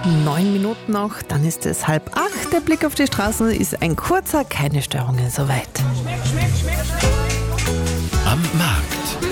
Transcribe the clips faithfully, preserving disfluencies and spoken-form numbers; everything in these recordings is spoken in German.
Neun Minuten noch, dann ist es halb acht. Der Blick auf die Straßen ist ein kurzer, keine Störungen soweit. Am Markt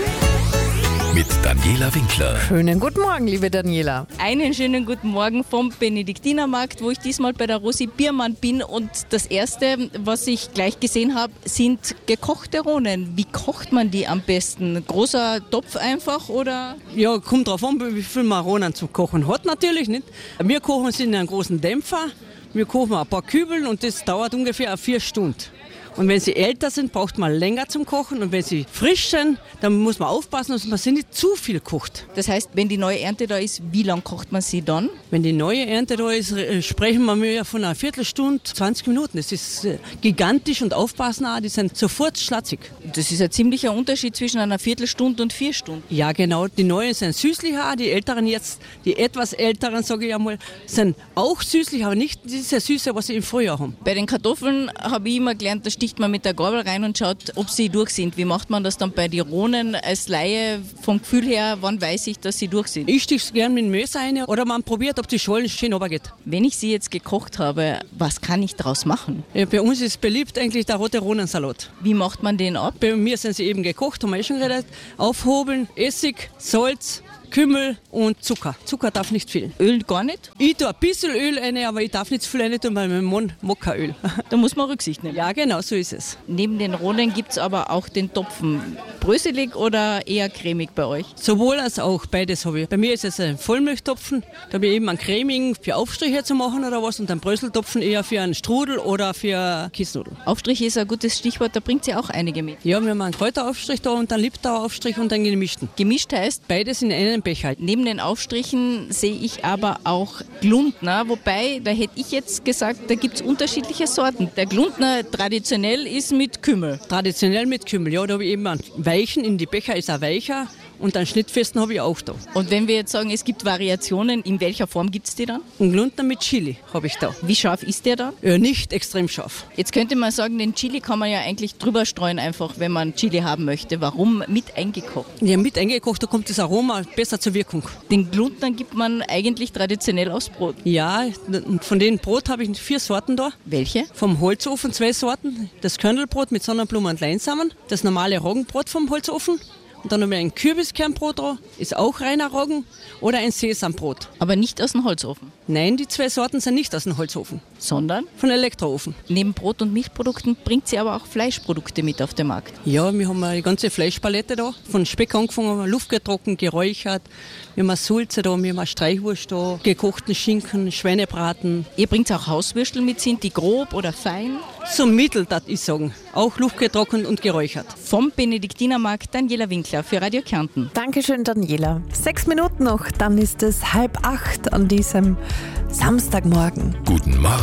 mit Daniela Winkler. Schönen guten Morgen, liebe Daniela. Einen schönen guten Morgen vom Benediktinermarkt, wo ich diesmal bei der Rosi Biermann bin. Und das Erste, was ich gleich gesehen habe, sind gekochte Rohnen. Wie kocht man die am besten? Großer Topf einfach oder? Ja, kommt drauf an, wie viel man Rohnen zu kochen hat natürlich nicht. Wir kochen sie in einem großen Dämpfer. Wir kochen ein paar Kübeln und das dauert ungefähr vier Stunden. Und wenn sie älter sind, braucht man länger zum Kochen. Und wenn sie frisch sind, dann muss man aufpassen, dass man sie nicht zu viel kocht. Das heißt, wenn die neue Ernte da ist, wie lange kocht man sie dann? Wenn die neue Ernte da ist, sprechen wir mehr von einer Viertelstunde, zwanzig Minuten. Das ist gigantisch und aufpassen auch, die sind sofort schlatzig. Das ist ein ziemlicher Unterschied zwischen einer Viertelstunde und vier Stunden. Ja, genau. Die neuen sind süßlicher, die älteren jetzt, die etwas älteren, sage ich einmal, sind auch süßlich, aber nicht diese Süße, was sie im Frühjahr haben. Bei den Kartoffeln habe ich immer gelernt, da sticht man mit der Gabel rein und schaut, ob sie durch sind. Wie macht man das dann bei den Rohnen als Laie vom Gefühl her? Wann weiß ich, dass sie durch sind? Ich stiche es gerne mit dem Messer rein oder man probiert, ob die Schollen schön runtergeht. Wenn ich sie jetzt gekocht habe, was kann ich daraus machen? Ja, bei uns ist beliebt eigentlich der rote Rohnensalat. Wie macht man den ab? Bei mir sind sie eben gekocht, haben wir eh schon geredet. Aufhobeln, Essig, Salz, Kümmel und Zucker. Zucker darf nicht viel. Öl gar nicht? Ich tue ein bisschen Öl rein, aber ich darf nicht zu viel rein tun, weil mein Mann mag kein Öl. Da muss man Rücksicht nehmen. Ja, genau, so ist es. Neben den Rohnen gibt es aber auch den Topfen. Bröselig oder eher cremig bei euch? Sowohl als auch, beides habe ich. Bei mir ist es ein Vollmilchtopfen, da habe ich eben einen cremigen für Aufstriche zu machen oder was und einen Bröseltopfen eher für einen Strudel oder für Kiesnudeln. Aufstrich ist ein gutes Stichwort, da bringt sie auch einige mit. Ja, wir haben einen Kräuteraufstrich da und einen Liptaueraufstrich und einen gemischten. Gemischt heißt? Beides in einem Becher. Neben den Aufstrichen sehe ich aber auch Glundner, wobei, da hätte ich jetzt gesagt, da gibt es unterschiedliche Sorten. Der Glundner traditionell ist mit Kümmel. Traditionell mit Kümmel, ja, da habe ich eben einen weichen, in die Becher ist er weicher und einen schnittfesten habe ich auch da. Und wenn wir jetzt sagen, es gibt Variationen, in welcher Form gibt es die dann? Einen Glundner mit Chili habe ich da. Wie scharf ist der dann? Ja, nicht extrem scharf. Jetzt könnte man sagen, den Chili kann man ja eigentlich drüber streuen einfach, wenn man Chili haben möchte. Warum mit eingekocht? Ja, mit eingekocht, da kommt das Aroma besser zur Wirkung. Den Glundner gibt man eigentlich traditionell aufs Brot. Ja, und von dem Brot habe ich vier Sorten da. Welche? Vom Holzofen zwei Sorten. Das Körnelbrot mit Sonnenblumen und Leinsamen. Das normale Roggenbrot vom Holzofen. Und dann haben wir ein Kürbiskernbrot da, ist auch reiner Roggen, oder ein Sesambrot. Aber nicht aus dem Holzofen? Nein, die zwei Sorten sind nicht aus dem Holzofen. Sondern? Von Elektroofen. Neben Brot- und Milchprodukten bringt sie aber auch Fleischprodukte mit auf den Markt. Ja, wir haben eine ganze Fleischpalette da. Von Speck angefangen, luftgetrocknet, geräuchert. Wir haben Sulze da, wir haben Streichwurst da, gekochten Schinken, Schweinebraten. Ihr bringt auch Hauswürstel mit, sind die grob oder fein? So mittel, das ich sagen. Auch luftgetrocknet und geräuchert. Vom Benediktinermarkt Daniela Winkler für Radio Kärnten. Dankeschön, Daniela. Sechs Minuten noch, dann ist es halb acht an diesem Samstagmorgen. Guten Morgen